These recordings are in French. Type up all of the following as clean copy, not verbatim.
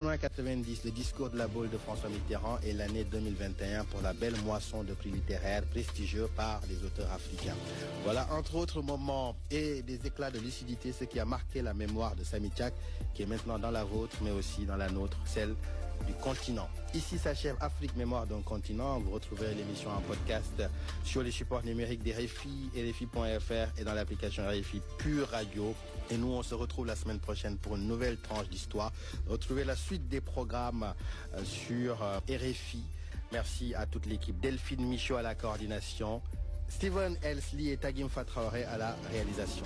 juin 90, le discours de la Baule de François Mitterrand et l'année 2021 pour la belle moisson de prix littéraires prestigieux par des auteurs africains. Voilà, entre autres moments et des éclats de lucidité, ce qui a marqué la mémoire de Samy Tchak, qui est maintenant dans la vôtre, mais aussi dans la nôtre, celle du continent. Ici s'achève Afrique Mémoire d'un continent. Vous retrouverez l'émission en podcast sur les supports numériques des RFI, RFI.fr et dans l'application RFI Pure Radio. Et nous, on se retrouve la semaine prochaine pour une nouvelle tranche d'histoire. Retrouvez la suite des programmes sur RFI. Merci à toute l'équipe. Delphine Michaud à la coordination, Steven Elsley et Tagim Fatraoré à la réalisation.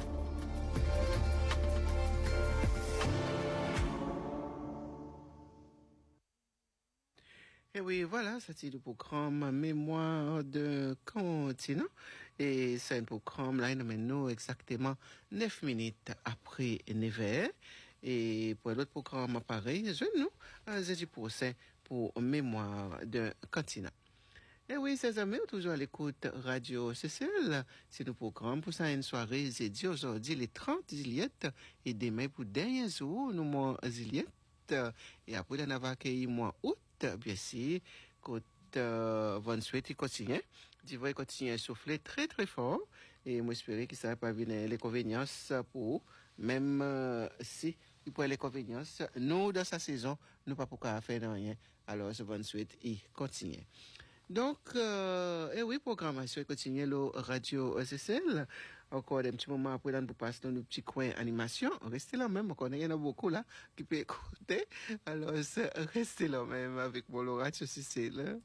Et oui, voilà, c'est le programme Mémoire de continent. Et c'est un programme, là, il nous mène exactement 9 minutes après 9h. Et pour l'autre programme, pareil, nous, jeudi prochain pour Mémoire de continent. Et oui, ces amis, toujours à l'écoute Radio CCL. C'est le programme pour ça, une soirée, jeudi, aujourd'hui, les 30 Juliette. Et demain, pour dernier jour, nous, mois Juliette. Et après, on va accueillir mois août. Bien sûr, côté Von Souhaite, il continue. Il va continuer à souffler très très fort. Et moi, j'espère que ça va pas venir l'inconvénience pour, même si il pourrait l'inconvénience, nous, dans sa saison, nous pas pourquoi faire rien. Alors, ce Von Souhaite, il continue. Donc, et oui, programmation continue le Radio SSL. Encore un petit moment après, nous passons dans nos petits coins animation. Restez là même, on y en a beaucoup là qui peut écouter. Alors, restez là même avec mon Radio SSL.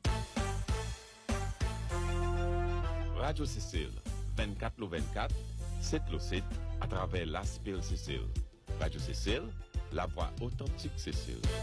Radio SSL, 24/24, 7/7, à travers l'Aspel SSL. Radio SSL, la voix authentique SSL.